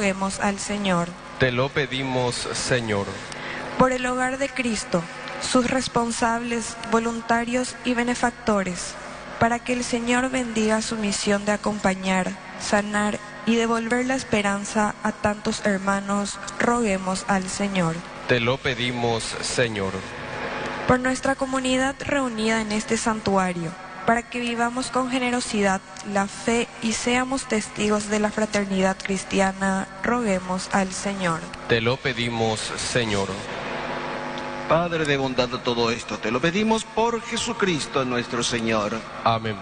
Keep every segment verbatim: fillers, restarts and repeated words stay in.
roguemos al Señor. Te lo pedimos, Señor. Por el hogar de Cristo, sus responsables, voluntarios y benefactores, para que el Señor bendiga su misión de acompañar, sanar y devolver la esperanza a tantos hermanos, roguemos al Señor. Te lo pedimos, Señor. Por nuestra comunidad reunida en este santuario, para que vivamos con generosidad la fe y seamos testigos de la fraternidad cristiana, roguemos al Señor. Te lo pedimos, Señor. Padre de bondad de todo esto, te lo pedimos por Jesucristo nuestro Señor. Amén.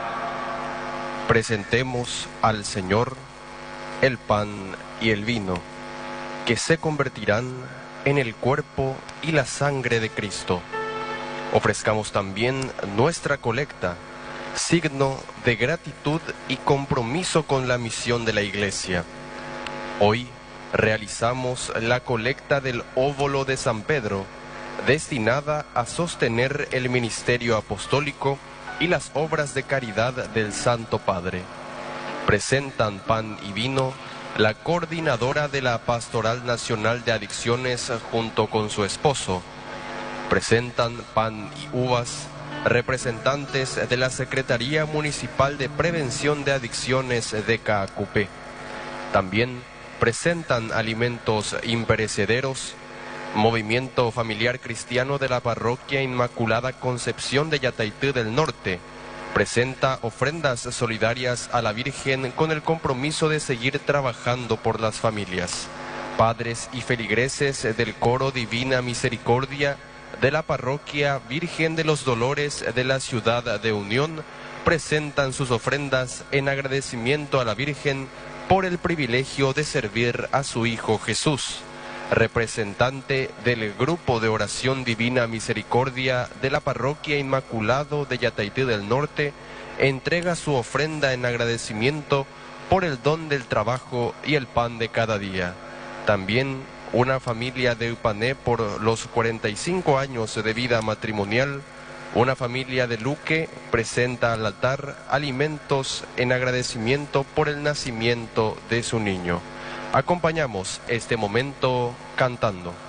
Presentemos al Señor el pan y el vino, que se convertirán en el cuerpo y la sangre de Cristo. Ofrezcamos también nuestra colecta, signo de gratitud y compromiso con la misión de la Iglesia. Hoy realizamos la colecta del óvulo de San Pedro, destinada a sostener el ministerio apostólico y las obras de caridad del Santo Padre. Presentan pan y vino la coordinadora de la Pastoral Nacional de Adicciones junto con su esposo. Presentan pan y uvas representantes de la Secretaría Municipal de Prevención de Adicciones de Caacupé. También presentan alimentos imperecederos Movimiento Familiar Cristiano de la Parroquia Inmaculada Concepción de Yataití del Norte. Presenta ofrendas solidarias a la Virgen con el compromiso de seguir trabajando por las familias. Padres y feligreses del Coro Divina Misericordia de la Parroquia Virgen de los Dolores de la ciudad de Unión presentan sus ofrendas en agradecimiento a la Virgen por el privilegio de servir a su Hijo Jesús. Representante del Grupo de Oración Divina Misericordia de la Parroquia Inmaculado de Yataití del Norte entrega su ofrenda en agradecimiento por el don del trabajo y el pan de cada día. También una familia de Upané por los cuarenta y cinco años de vida matrimonial. Una familia de Luque presenta al altar alimentos en agradecimiento por el nacimiento de su niño. Acompañamos este momento cantando.